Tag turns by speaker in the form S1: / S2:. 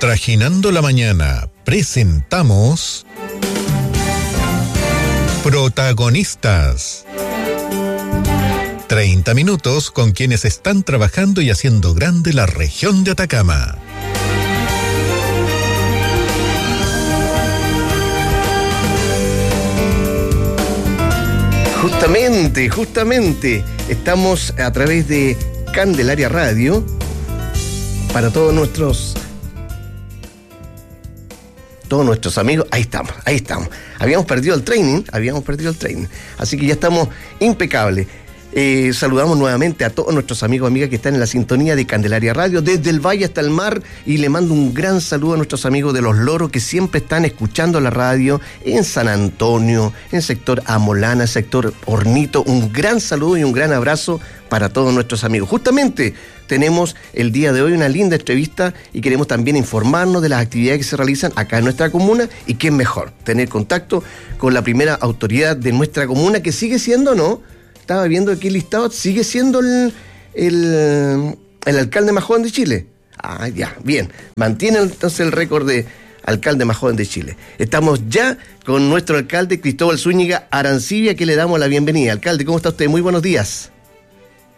S1: Trajinando la mañana, presentamos Protagonistas. 30 minutos con quienes están trabajando y haciendo grande la región de Atacama.
S2: Justamente, estamos a través de Candelaria Radio para todos nuestros amigos. Ahí estamos. Habíamos perdido el training, así que ya estamos impecables. Saludamos nuevamente a todos nuestros amigos y amigas que están en la sintonía de Candelaria Radio, desde el valle hasta el mar, y le mando un gran saludo a nuestros amigos de Los Loros que siempre están escuchando la radio en San Antonio, en sector Amolana, sector Hornito. Un gran saludo y un gran abrazo para todos nuestros amigos. Justamente tenemos el día de hoy una linda entrevista y queremos también informarnos de las actividades que se realizan acá en nuestra comuna, y qué mejor tener contacto con la primera autoridad de nuestra comuna, que sigue siendo, ¿no? Estaba viendo aquí el listado, sigue siendo el alcalde más joven de Chile. Ah, ya, bien. Mantiene entonces el récord de alcalde más joven de Chile. Estamos ya con nuestro alcalde Cristóbal Zúñiga Arancibia, que le damos la bienvenida. Alcalde, ¿cómo está usted? Muy buenos días.